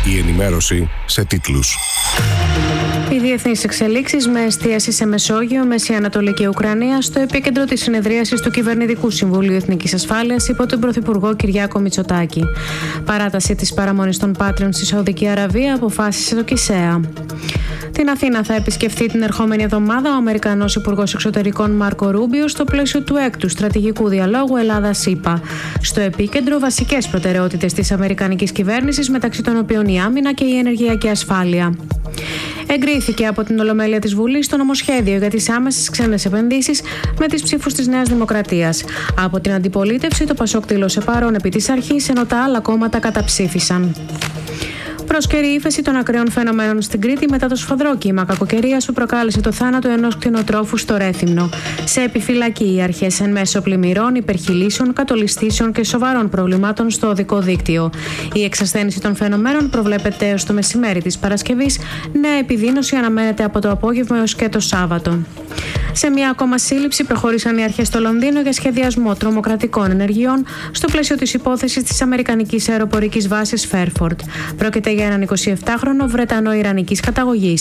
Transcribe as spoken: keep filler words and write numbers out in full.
Η ενημέρωση σε τίτλους. Οι διεθνείς εξελίξεις με εστίαση σε Μεσόγειο, Μέση Ανατολή και Ουκρανία στο επίκεντρο της συνεδρίασης του Κυβερνητικού Συμβουλίου Εθνικής Ασφάλειας υπό τον Πρωθυπουργό Κυριάκο Μητσοτάκη. Παράταση της παραμονής των Πάτριων στη Σαουδική Αραβία αποφάσισε το ΚΙΣΕΑ. Την Αθήνα θα επισκεφθεί την ερχόμενη εβδομάδα ο Αμερικανός Υπουργός Εξωτερικών Μάρκο Ρούμπιο στο πλαίσιο του έκτου στρατηγικού διαλόγου Ελλάδα-ΣΥΠΑ. Στο επίκεντρο βασικές προτεραιότητες της αμερικανικής κυβέρνησης, μεταξύ των οποίων η άμυνα και η ενεργειακή ασφάλεια. Εγκρίθηκε από την Ολομέλεια της Βουλής το νομοσχέδιο για τις άμεσες ξένες επενδύσεις με τις ψήφους της Νέας Δημοκρατίας. Από την αντιπολίτευση το Πασόκ δήλωσε παρόν επί της αρχής, ενώ τα άλλα κόμματα καταψήφισαν. Πρόσκαιρη ύφεση των ακραίων φαινομένων στην Κρήτη μετά το σφοδρό κύμα κακοκαιρίας που προκάλεσε το θάνατο ενός κτηνοτρόφου στο Ρέθυμνο. Σε επιφυλακή οι αρχές εν μέσω πλημμυρών, υπερχειλήσεων, κατολιστήσεων και σοβαρών προβλημάτων στο οδικό δίκτυο. Η εξασθένηση των φαινομένων προβλέπεται έως το μεσημέρι της Παρασκευής. Νέα επιδείνωση αναμένεται από το απόγευμα έως και το Σάββατο. Σε μια ακόμα σύλληψη προχώρησαν οι αρχές στο Λονδίνο για σχεδιασμό τρομοκρατικών ενεργειών στο πλαίσιο της υπόθεσης της αμερικανικής αεροπορικής βάσης Φέρφορντ. Πρόκειται για έναν εικοσιεπτάχρονο Βρετανό-Ιρανικής καταγωγής.